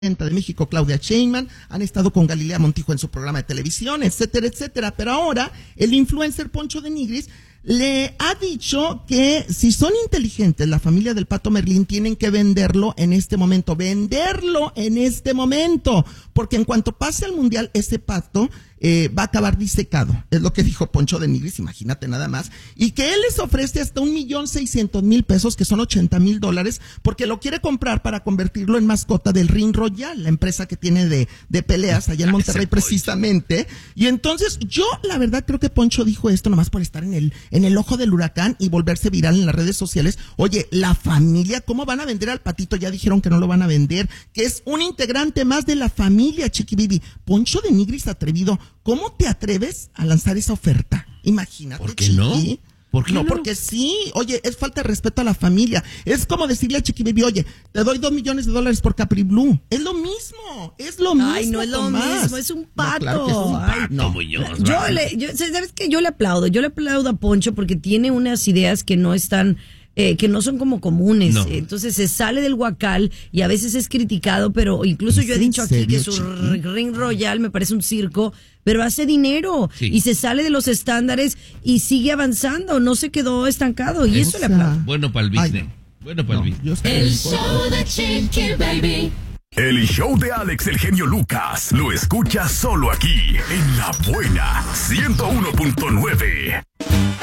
de México, Claudia Sheinbaum, han estado con Galilea Montijo en su programa de televisión, etcétera, etcétera. Pero ahora el influencer Poncho de Nigris le ha dicho que si son inteligentes, la familia del Pato Merlín tienen que venderlo en este momento, porque en cuanto pase al Mundial, ese pato va a acabar disecado, es lo que dijo Poncho de Nigris, imagínate nada más, y que él les ofrece hasta 1,600,000 pesos, que son $80,000, porque lo quiere comprar para convertirlo en mascota del Ring Royal, la empresa que tiene de peleas allá en Monterrey precisamente. Y entonces yo la verdad creo que Poncho dijo esto nomás por estar en el ojo del huracán y volverse viral en las redes sociales. Oye, la familia, ¿cómo van a vender al patito? Ya dijeron que no lo van a vender, que es un integrante más de la familia, Chiquibibi. Poncho de Nigris atrevido, ¿cómo te atreves a lanzar esa oferta? Imagínate. ¿Por qué no? ¿Por qué no? Porque sí, oye, es falta de respeto a la familia. Es como decirle a Chiquibaby, oye, te doy $2 millones por Capri Blue. Es lo mismo, Ay, no es lo mismo, es un pato. No, claro que es un pato. No, Muñoz, ¿sabes qué? Yo le aplaudo a Poncho porque tiene unas ideas que no están... que no son como comunes, no. Entonces se sale del huacal y a veces es criticado, pero incluso yo he dicho aquí que su Ring Royal me parece un circo, pero hace dinero y se sale de los estándares y sigue avanzando, no se quedó estancado y eso le aplaudo. Bueno para el business, El show de Chiqui Baby. El show de Alex el genio Lucas lo escuchas solo aquí en La Buena 101.9.